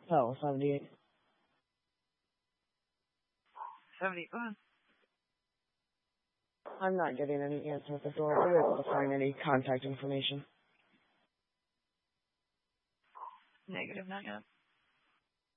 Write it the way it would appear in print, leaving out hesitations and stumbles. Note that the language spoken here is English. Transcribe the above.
Oh, 78. 70, go ahead. I'm not getting any answer at the door. Are you able to find any contact information? Negative, not yet.